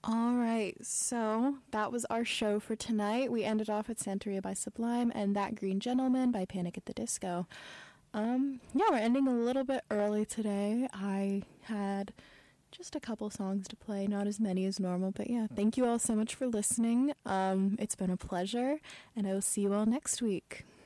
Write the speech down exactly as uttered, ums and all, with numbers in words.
All right, so that was our show for tonight. We ended off with Santeria by Sublime and That Green Gentleman by Panic at the Disco. Um, yeah, we're ending a little bit early today. I had just a couple songs to play, not as many as normal, but yeah, thank you all so much for listening. Um, it's been a pleasure, and I will see you all next week.